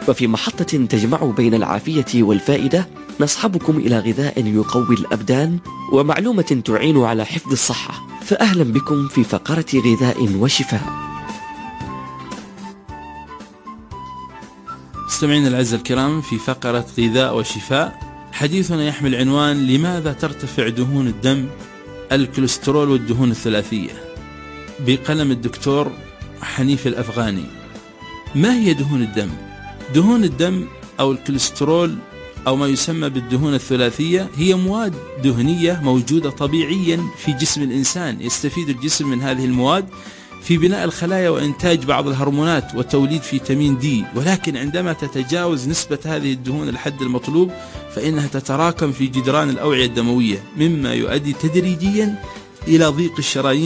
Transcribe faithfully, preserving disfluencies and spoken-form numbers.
وفي محطة تجمع بين العافية والفائدة نصحبكم إلى غذاء يقوي الأبدان ومعلومة تعين على حفظ الصحة. فأهلا بكم في فقرة غذاء وشفاء. مستمعينا الأعزاء الكرام، في فقرة غذاء وشفاء حديثنا يحمل عنوان: لماذا ترتفع دهون الدم، الكوليسترول والدهون الثلاثية، بقلم الدكتور حنيف الأفغاني. ما هي دهون الدم؟ دهون الدم أو الكوليسترول أو ما يسمى بالدهون الثلاثية هي مواد دهنية موجودة طبيعيا في جسم الإنسان. يستفيد الجسم من هذه المواد في بناء الخلايا وإنتاج بعض الهرمونات وتوليد فيتامين دي، ولكن عندما تتجاوز نسبة هذه الدهون الحد المطلوب فإنها تتراكم في جدران الأوعية الدموية، مما يؤدي تدريجيا إلى ضيق الشرايين